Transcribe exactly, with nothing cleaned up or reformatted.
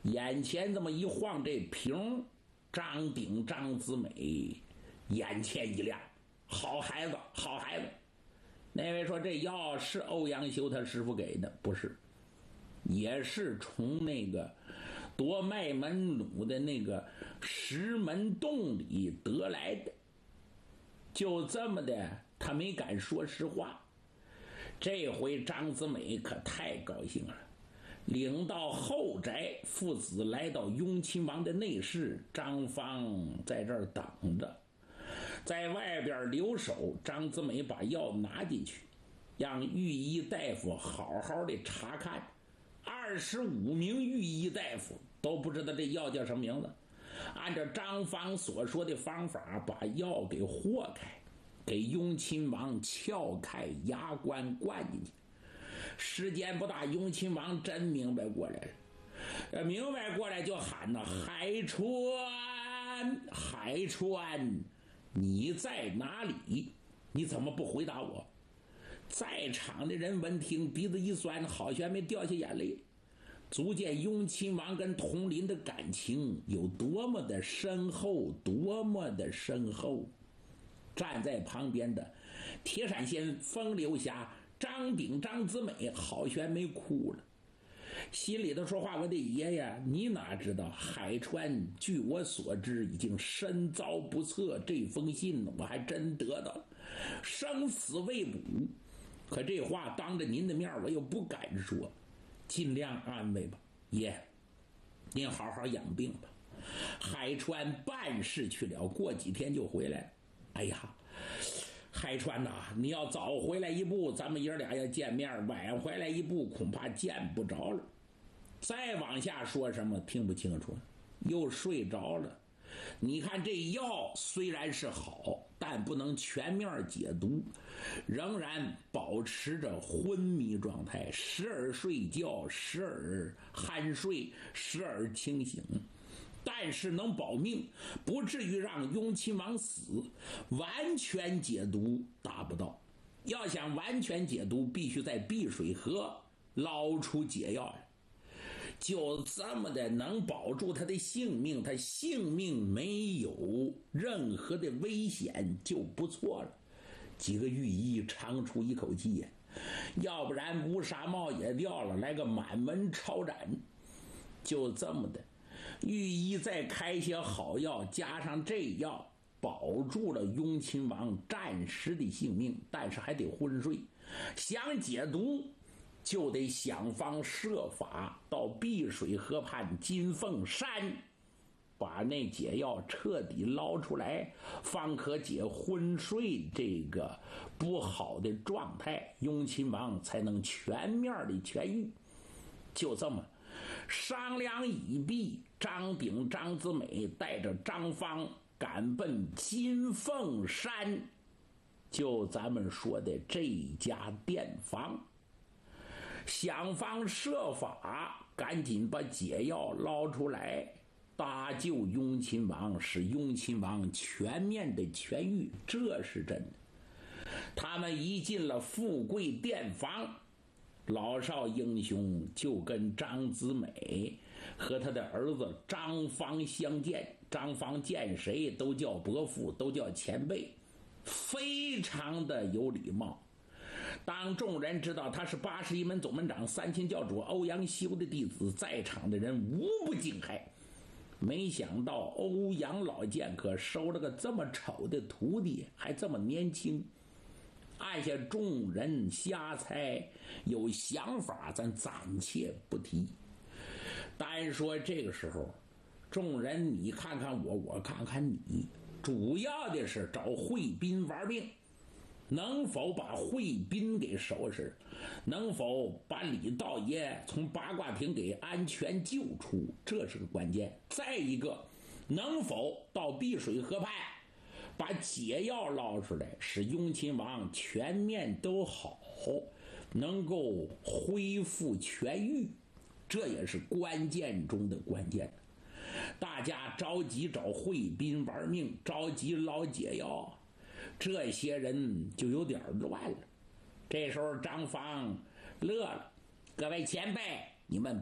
眼前这么一晃，这瓶张鼎张子美眼前一亮，好孩子好孩子。那位说这药是欧阳修他师傅给的？不是，也是从那个夺麦门弩的那个石门洞里得来的。就这么的，他没敢说实话。这回张子美可太高兴了，领到后宅，父子来到雍亲王的内室，张方在这儿等着，在外边留守。张子美把药拿进去，让御医大夫好好的查看。二十五名御医大夫都不知道这药叫什么名字，按照张方所说的方法，把药给和开，给雍亲王撬开牙关灌进去。时间不大，雍亲王真明白过来了，明白过来就喊呐：“海川，海川，你在哪里？你怎么不回答我？”在场的人闻听，鼻子一酸，好像没掉下眼泪，足见雍亲王跟佟林的感情有多么的深厚，多么的深厚。站在旁边的铁闪仙风流侠张鼎张子美好悬没哭了，心里头说话：“我的爷呀，你哪知道海川据我所知已经身遭不测，这封信我还真得到，生死未卜。可这话当着您的面我又不敢说，尽量安慰吧，爷，您好好养病吧。海川办事去了，过几天就回来了。哎呀，海川呐、啊，你要早回来一步，咱们爷俩要见面；晚回来一步，恐怕见不着了。”再往下说什么听不清楚，又睡着了。你看这药虽然是好，但不能全面解毒，仍然保持着昏迷状态，时而睡觉，时而酣睡，时而清醒。但是能保命，不至于让雍亲王死。完全解毒达不到，要想完全解毒，必须在碧水河捞出解药来。就这么的能保住他的性命，他性命没有任何的危险就不错了。几个御医长出一口气呀，要不然乌纱帽也掉了，来个满门抄斩。就这么的，御医再开些好药，加上这药，保住了雍亲王暂时的性命，但是还得昏睡。想解毒，就得想方设法到碧水河畔金凤山，把那解药彻底捞出来，方可解昏睡这个不好的状态，雍亲王才能全面的痊愈。就这么商量已毕，张鼎张子美带着张方赶奔金凤山，就咱们说的这家店房，想方设法赶紧把解药捞出来，搭救雍亲王，使雍亲王全面的痊愈，这是真的。他们一进了富贵店房，老少英雄就跟张子美和他的儿子张方相见，张方见谁都叫伯父，都叫前辈，非常的有礼貌。当众人知道他是八十一门总门长三清教主欧阳修的弟子，在场的人无不惊骇。没想到欧阳老剑客收了个这么丑的徒弟，还这么年轻。按下众人瞎猜，有想法咱暂且不提。单说这个时候，众人你看看我，我看看你，主要的是找惠斌玩命，能否把惠斌给收拾，能否把李道爷从八卦亭给安全救出，这是个关键。再一个，能否到碧水河畔把解药捞出来，使雍亲王全面都好，能够恢复痊愈，这也是关键中的关键。大家着急找惠斌玩命，着急捞解药，这些人就有点乱了。这时候张方乐了：“各位前辈，你们